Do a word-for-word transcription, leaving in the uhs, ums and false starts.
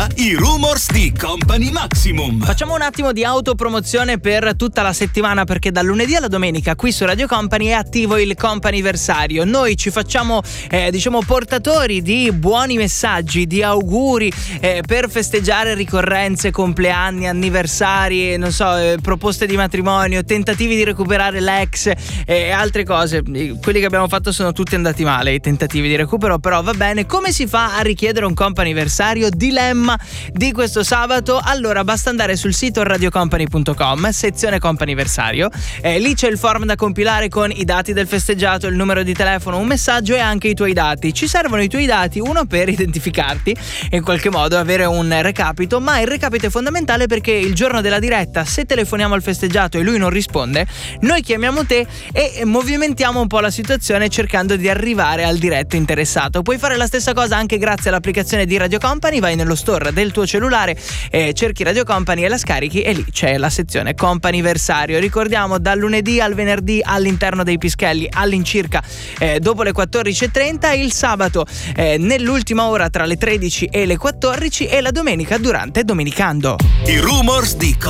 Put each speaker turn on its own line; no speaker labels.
ora i rumors di Company Maximum.
Facciamo un attimo di autopromozione per tutta la settimana, perché dal lunedì alla domenica qui su Radio Company è attivo il Companiversario. Noi ci facciamo eh, diciamo portatori di buoni messaggi, di auguri eh, per festeggiare ricorrenze, compleanni, anniversari, non so, eh, proposte di matrimonio, tentativi di recuperare l'ex e eh, altre cose. Quelli che abbiamo fatto sono tutti andati male, i tentativi di recupero, però va bene. Come si fa a richiedere un Companiversario? Dilemma di questo sabato. Allora basta andare sul sito radiocompany punto com, sezione Companiversario, eh, lì c'è il form da compilare con i dati del festeggiato, il numero di telefono, un messaggio e anche i tuoi dati. Ci servono i tuoi dati, uno per identificarti e in qualche modo avere un recapito, ma il recapito è fondamentale perché il giorno della diretta, se telefoniamo al festeggiato e lui non risponde, noi chiamiamo te e movimentiamo un po' la situazione cercando di arrivare al diretto interessato. Puoi fare la stessa cosa anche grazie all'applicazione di Radio Company. Vai nello store del tuo cellulare, eh, cerchi Radio Company e la scarichi e lì c'è la sezione Companiversario. Ricordiamo, dal lunedì al venerdì all'interno dei Pischelli all'incirca eh, dopo le quattordici e trenta, il sabato eh, nell'ultima ora tra le tredici e le quattordici e la domenica durante Domenicando.
I rumors di